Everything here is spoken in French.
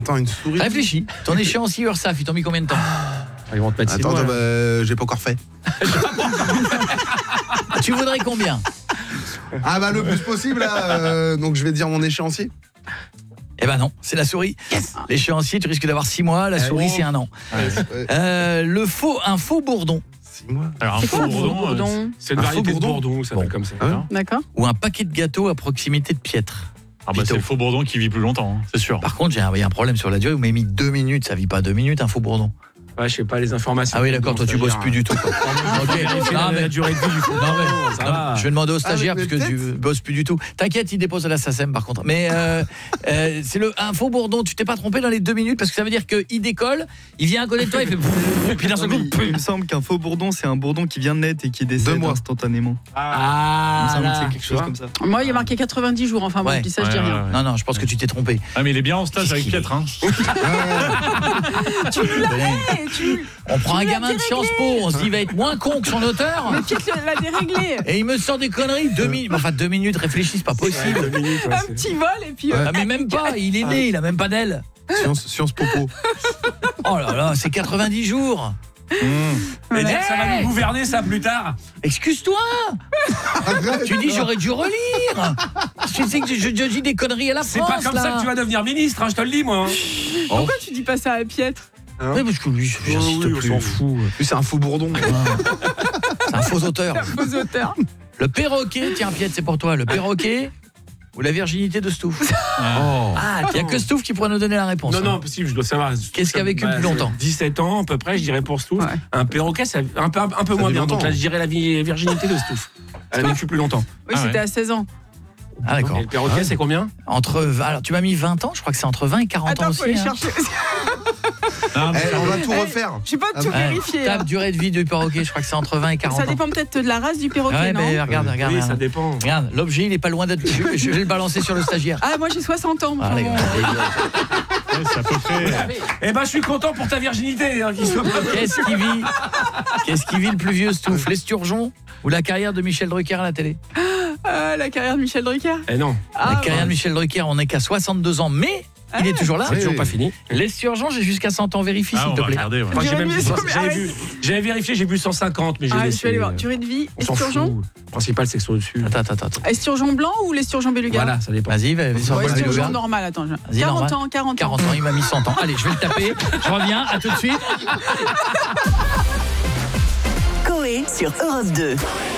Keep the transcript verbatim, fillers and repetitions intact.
Attends, une souris. Réfléchis. Ton échéancier URSAF, ils t'ont mis combien de temps? Ils vont te mettre six Attends, mois, attends, bah, j'ai pas encore fait. Tu voudrais combien? Ah bah le plus possible là, euh, donc je vais dire mon échéancier. Eh ben non, c'est la souris. Yes. L'échéancier, tu risques d'avoir six mois, la Eh souris oh. c'est un an. Ouais. Euh, le faux, un faux bourdon. Six mois. Alors un C'est faux quoi, un bourdon, faux bourdon euh, c'est une Un variété faux de bourdon bourdon, ça Bon. s'appelle comme ça. Ah ouais. hein. D'accord. Ou un paquet de gâteaux à proximité de piètre. Ah bah c'est le faux bourdon qui vit plus longtemps, hein, c'est sûr. Par contre, j'ai un, il y a un problème sur la durée, vous m'avez mis deux minutes, ça vit pas deux minutes, un faux bourdon. Ouais, je sais pas les informations. Ah oui, d'accord, toi tu bosses plus du tout. Quoi. Ok. Vérifier Non, la, mais- la durée de vie du faux Non, bourdon, mais- ça non, va. mais je vais demander au stagiaire Ah, mais parce que tu peut-être. bosses plus du tout. T'inquiète, il dépose à la SACEM par contre. Mais euh, euh, c'est le un faux bourdon. Tu t'es pas trompé dans les deux minutes parce que ça veut dire qu'il décolle, il vient à côté de toi, il fait. Puis d'un seul Non, coup. mais il me semble qu'un faux bourdon, c'est un bourdon qui vient de naître et qui décède Deux mois. instantanément. Il me Ah, semble que là. c'est quelque chose comme ça. Moi, il y a marqué quatre-vingt-dix jours. Enfin, bon, Ouais. je dis ça, je Ouais, dis ouais, rien. ouais. Non, non, je pense que tu t'es trompé. Ah mais il est bien en stage avec Pietre, hein. Tu l'avais, tu... On prend un l'as gamin de déréglé. Sciences Po, on se dit il va être moins con que son auteur. Mais Pierre l'a déréglé. Et il me sort des conneries, deux minutes. Enfin, deux minutes, réfléchis, c'est pas possible. Deux minutes, ouais, Un c'est- petit vol et puis... euh, Ah, mais même pas, il est né, il a même pas d'aile. Science, science popo. Oh là là, c'est quatre-vingt-dix jours. Mais dire que ça va nous gouverner ça plus tard. Excuse-toi. Tu dis j'aurais dû relire. Tu sais que je, je- je dis des conneries à la C'est France. pas comme là. ça que tu vas devenir ministre, hein, je te le dis moi. hein. Pourquoi tu dis pas ça à Pietre? Oui, parce que lui, j'insiste Oh oui, on plus. s'en fout. Lui c'est un faux bourdon. C'est un faux auteur. Aux auteurs. Le perroquet, tiens Piette, c'est pour toi. Le perroquet ou la virginité de Stouff. Oh. Ah, il y a que Stouff qui pourrait nous donner la réponse. Non, hein. non, possible, je dois savoir. Qu'est-ce qui a vécu le plus Bah, longtemps? dix-sept ans, à peu près, je dirais pour Stouff. Ouais. Un perroquet, c'est un peu, un peu moins vit bien. longtemps. Donc là, je dirais la vie- virginité de Stouff. Elle a vécu plus longtemps. Oui, Ah c'était ouais. à seize ans. Ah d'accord. Et le perroquet, c'est combien? Entre vingt alors tu m'as mis vingt ans, je crois que c'est entre vingt et quarante ans Attends, faut aussi. aller hein. chercher. Non, mais Eh, on va tout Eh, refaire. Je sais pas tout Ouais. vérifier. Tape hein. durée de vie du perroquet, je crois que c'est entre vingt et quarante Ça ans. dépend peut-être de la race du perroquet, Ouais, non? mais regarde, regarde. Oui, regarde. ça dépend. Regarde, l'objet, il est pas loin d'être. Je, je vais le balancer sur le stagiaire. Ah, moi j'ai soixante ans. Ah, enfin, les bon. gars. ouais, c'est à peu près. Eh ben, je suis content pour ta virginité. Hein, qui soit pas- Qu'est-ce qui vit Qu'est-ce qui vit le plus vieux Stouff, l'esturgeon ou la carrière de Michel Drucker à la télé? Ah, la carrière de Michel Drucker. Eh non, Ah, La carrière de Michel Drucker, on n'est qu'à soixante-deux ans, mais il est toujours là. c'est toujours pas fini. L'esturgeon, j'ai jusqu'à cent ans, vérifie Ah, s'il on te va plaît. regarder. Ouais. Enfin, j'ai Dirais même mieux, vu- mais j'avais arrête. vu, j'avais vérifié, j'ai vu cent cinquante, mais j'ai Ah, laissé. je vais aller voir. Durée de vie, On s'en esturgeon. fout. Le principal, c'est que sur le dessus. Attends, attends, attends. Esturgeon blanc ou l'esturgeon beluga? Voilà, ça dépend. Vas-y, vas-y, sur Ouais, le esturgeon beluga. normal, attends. je- Vas-y, quarante normal. ans, quarante ans. quarante ans, il m'a mis cent ans. Allez, je vais le taper. Je reviens, à tout de suite. Coé sur Europe deux.